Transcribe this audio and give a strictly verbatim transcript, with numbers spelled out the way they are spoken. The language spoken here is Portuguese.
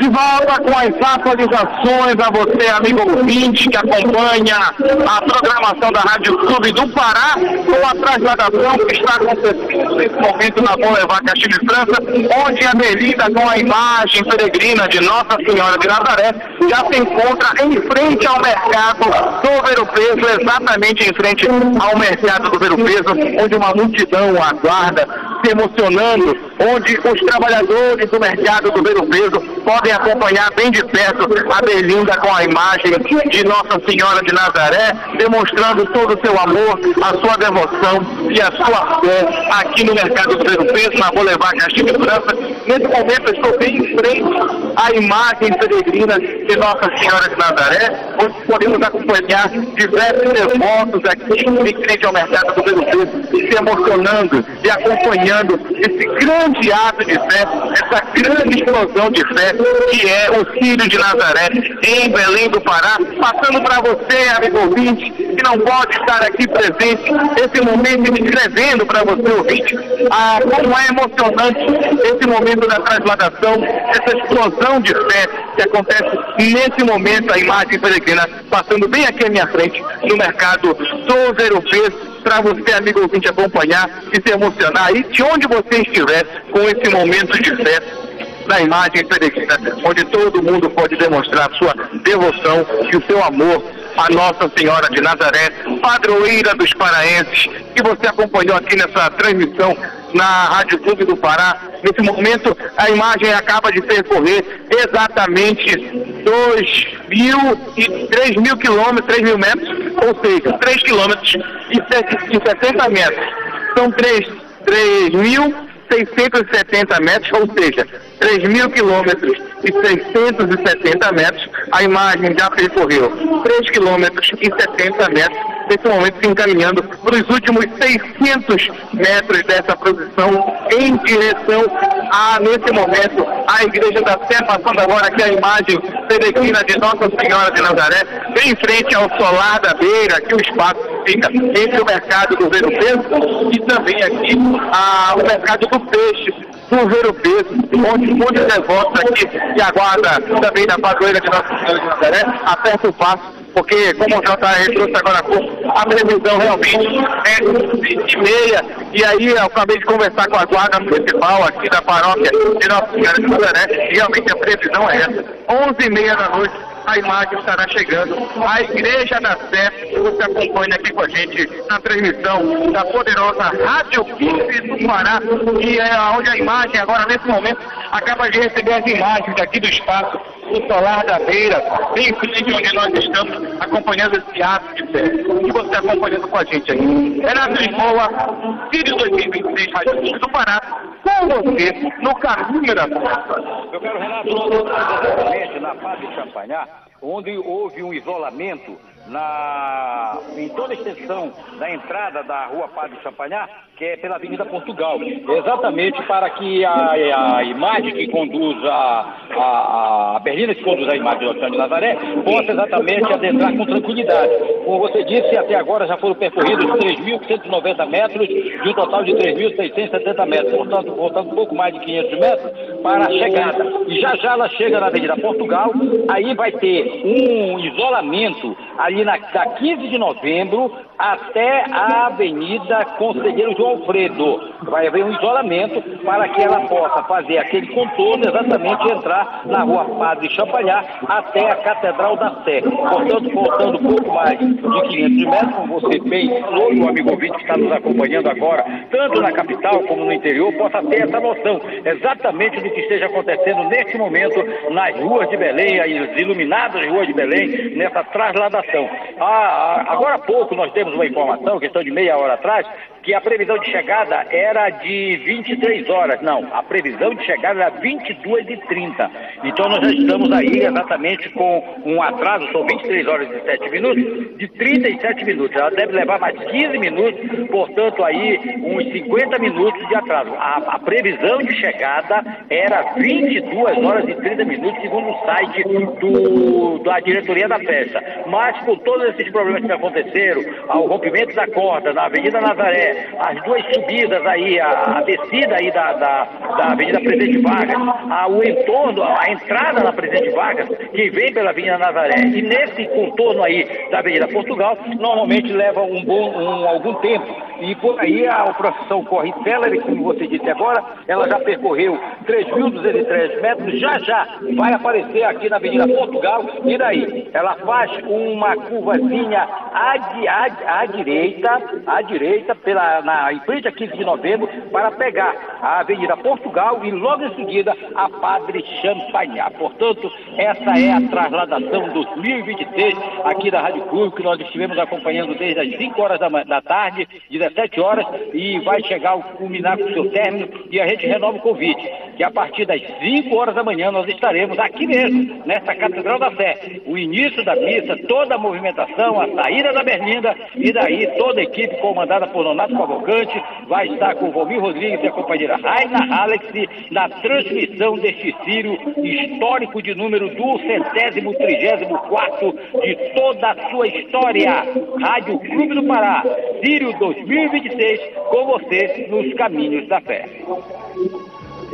de volta com as atualizações a você, amigo ouvinte, que acompanha a programação da Rádio Clube do Pará, com a trasladação que está acontecendo nesse momento na Boulevard Castilho de França, onde a Belinda, com a imagem peregrina de Nossa Senhora de Nazaré, já se encontra em frente ao mercado do Ver o Peso, exatamente em frente ao mercado do Ver o Peso, onde uma multidão aguarda, se emocionando, onde os trabalhadores do mercado do Ver o Peso podem acompanhar bem de perto a Belinda com a imagem de Nossa Senhora de Nazaré, demonstrando todo o seu amor, a sua devoção e a sua fé aqui no mercado do Ver o Peso, na Boulevard Castilho de França. Nesse momento eu estou bem em frente à imagem peregrina de Nossa Senhora de Nazaré, onde podemos acompanhar diversos devotos aqui em frente ao mercado do Ver o Peso, se emocionando e acompanhando esse grande ato de fé, essa grande explosão de fé que é o Círio de Nazaré em Belém do Pará, passando para você, amigo ouvinte, que não pode estar aqui presente esse momento, descrevendo para você, ouvinte, a, como é emocionante esse momento da transladação, essa explosão de fé que acontece nesse momento, a imagem peregrina passando bem aqui à minha frente, no mercado do Ver o Peso, para você, amigo ouvinte, acompanhar e se emocionar aí de onde você estiver com esse momento de fé na imagem peregrina, onde todo mundo pode demonstrar sua devoção e o seu amor a Nossa Senhora de Nazaré, padroeira dos paraenses, que você acompanhou aqui nessa transmissão na Rádio Clube do Pará. Nesse momento, a imagem acaba de percorrer exatamente dois mil e três mil quilômetros, três mil metros, ou seja, três quilômetros e setenta metros. São três mil seiscentos e setenta metros, ou seja, três mil quilômetros e seiscentos e setenta metros. A imagem já percorreu três quilômetros e setenta metros, nesse momento se encaminhando para os últimos seiscentos metros dessa procissão em direção a, nesse momento, a Igreja da Sé, passando agora aqui a imagem peregrina de Nossa Senhora de Nazaré, bem em frente ao Solar da Beira, aqui o espaço fica entre o mercado do Ver o Peso e também aqui a, o mercado do Peixe, do Ver o Peso, onde muitos devotos aqui que aguarda também da padroeira de Nossa Senhora de Nazaré, aperta o passo, porque, como o J R trouxe agora há pouco, a previsão realmente é vinte e meia, e aí eu acabei de conversar com a guarda municipal aqui da paróquia de Nossa Senhora de Nazaré, e realmente a previsão é essa, onze e meia da noite, a imagem estará chegando à Igreja da Sé, que você acompanha aqui com a gente na transmissão da poderosa Rádio Clube do Pará, que é onde a imagem agora, nesse momento, acaba de receber as imagens aqui do espaço do Solar da Beira, bem em frente onde nós estamos acompanhando esse ato de fé, e você acompanhando com a gente aqui. Renato Lisboa, Círio dois mil e vinte e seis, Rádio Clube do Pará, com você no caminho da força. Eu quero, Renato, exatamente na Padre Champagnat, onde houve um isolamento na, em toda a extensão da entrada da rua Padre Champagnat, que é pela Avenida Portugal, exatamente para que a, a imagem que conduz a, a, a berlina que conduz a imagem de Nossa Senhora de Nazaré possa exatamente adentrar com tranquilidade. Como você disse, até agora já foram percorridos três mil cento e noventa metros de um total de três mil seiscentos e setenta metros, portanto, portanto um pouco mais de quinhentos metros para a chegada. E já já ela chega na Avenida Portugal, aí vai ter um isolamento ali na, da quinze de novembro até a Avenida Conselheiro João Alfredo. Vai haver um isolamento para que ela possa fazer aquele contorno, exatamente entrar na rua Padre Champagnat até a Catedral da Sé. Portanto, faltando um pouco mais de quinhentos metros, como você bem falou, o amigo ouvinte que está nos acompanhando agora, tanto na capital como no interior, possa ter essa noção exatamente do que esteja acontecendo neste momento nas ruas de Belém, as iluminadas ruas de Belém, nessa trasladação. Ah, agora há pouco nós temos uma informação, questão de meia hora atrás, que a previsão de chegada era de vinte e três horas. Não, a previsão de chegada era vinte e duas e trinta. Então nós já estamos aí exatamente com um atraso, são vinte e três horas e sete minutos, de trinta e sete minutos. Ela deve levar mais quinze minutos, portanto aí uns cinquenta minutos de atraso. A, a previsão de chegada era vinte e duas horas e trinta minutos, segundo o site do, da diretoria da festa. Mas por com todos esses problemas que aconteceram, o rompimento da corda na Avenida Nazaré, as duas subidas aí, a, a descida aí da, da, da Avenida Presidente Vargas, a, o entorno, a entrada na Presidente Vargas, que vem pela Avenida Nazaré, e nesse contorno aí da Avenida Portugal, normalmente leva um bom, um, algum tempo, e por aí a procissão corre célere, como você disse agora, ela já percorreu três mil duzentos e três metros, já já vai aparecer aqui na Avenida Portugal, e daí ela faz uma curvazinha à, à, à direita, à direita, pela, na, em frente a quinze de novembro, para pegar a Avenida Portugal e logo em seguida a Padre Champagnat. Portanto, essa é a trasladação dois mil e vinte e seis aqui da Rádio Clube, que nós estivemos acompanhando desde as cinco horas da, da tarde, dezessete horas, e vai chegar ao culminar com o seu término, e a gente renova o convite, que a partir das cinco horas da manhã nós estaremos aqui mesmo, nessa Catedral da Sé. O início da missa, toda a movimentação, a saída da Berlinda, e daí toda a equipe comandada por Nonato Cavalcante vai estar com o Valmir Rodrigues e a companheira Raina Alex na transmissão deste Círio histórico de número do centésimo trigésimo quarto de toda a sua história. Rádio Clube do Pará, Círio dois mil e vinte e seis, com você nos caminhos da fé.